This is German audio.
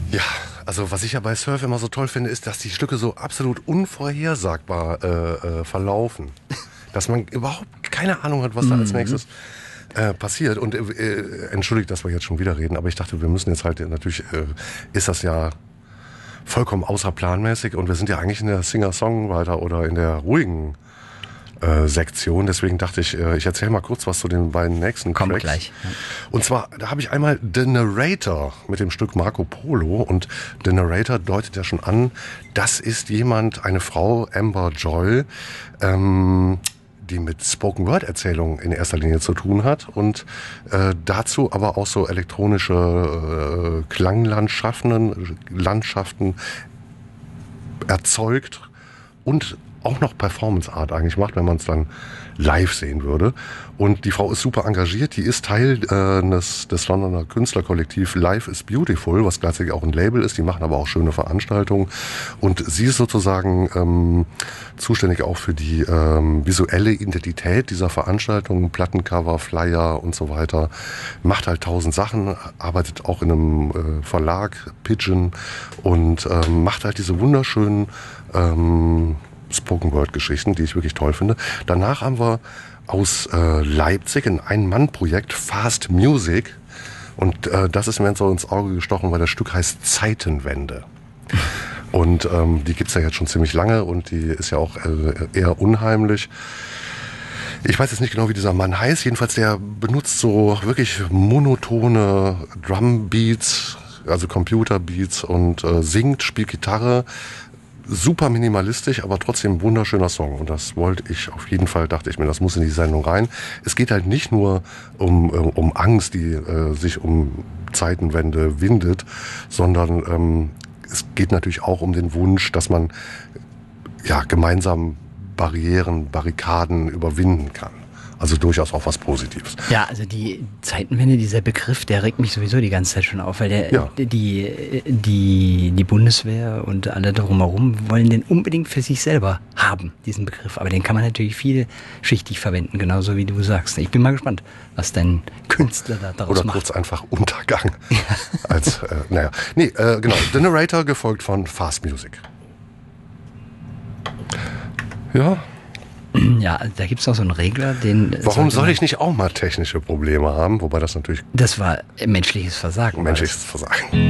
Ja, also was ich ja bei Surf immer so toll finde, ist, dass die Stücke so absolut unvorhersagbar verlaufen. Dass man überhaupt keine Ahnung hat, was da als nächstes passiert. Und entschuldigt, dass wir jetzt schon wieder reden, aber ich dachte, wir müssen jetzt halt, natürlich ist das ja vollkommen außerplanmäßig und wir sind ja eigentlich in der Singer-Songwriter oder in der ruhigen Sektion. Deswegen dachte ich, ich erzähle mal kurz was zu den beiden nächsten Kommt Tracks. gleich. Ja. Und zwar, da habe ich einmal The Narrator mit dem Stück Marco Polo. Und The Narrator deutet ja schon an, das ist jemand, eine Frau, Amber Joy, die mit Spoken-Word-Erzählungen in erster Linie zu tun hat und dazu aber auch so elektronische Klanglandschaften erzeugt und auch noch Performance Art eigentlich macht, wenn man es dann live sehen würde. Und die Frau ist super engagiert, die ist Teil des Londoner Künstlerkollektiv Life is Beautiful, was gleichzeitig auch ein Label ist, die machen aber auch schöne Veranstaltungen. Und sie ist sozusagen zuständig auch für die visuelle Identität dieser Veranstaltungen, Plattencover, Flyer und so weiter. Macht halt 1000 Sachen, arbeitet auch in einem Verlag, Pigeon, und macht halt diese wunderschönen Spoken-Word-Geschichten, die ich wirklich toll finde. Danach haben wir aus Leipzig ein Ein-Mann-Projekt, Fast Music. Und das ist mir so ins Auge gestochen, weil das Stück heißt Zeitenwende. Und die gibt's ja jetzt schon ziemlich lange und die ist ja auch eher unheimlich. Ich weiß jetzt nicht genau, wie dieser Mann heißt. Jedenfalls, der benutzt so wirklich monotone Drumbeats, also Computerbeats und singt, spielt Gitarre. Super minimalistisch, aber trotzdem wunderschöner Song. Und das wollte ich auf jeden Fall, dachte ich mir, das muss in die Sendung rein. Es geht halt nicht nur um Angst, die sich um Zeitenwende windet, sondern es geht natürlich auch um den Wunsch, dass man ja gemeinsam Barrikaden überwinden kann. Also durchaus auch was Positives. Ja, also die Zeitenwende, dieser Begriff, der regt mich sowieso die ganze Zeit schon auf, weil die Bundeswehr und alle drumherum wollen den unbedingt für sich selber haben, diesen Begriff. Aber den kann man natürlich vielschichtig verwenden, genauso wie du sagst. Ich bin mal gespannt, was dein Künstler da daraus macht. Oder kurz einfach Untergang. Genau. The Narrator gefolgt von Fast Music. Ja. Ja, da gibt es noch so einen Regler, den... Warum soll ich nicht auch mal technische Probleme haben? Wobei das natürlich... Das war menschliches Versagen. Menschliches Versagen.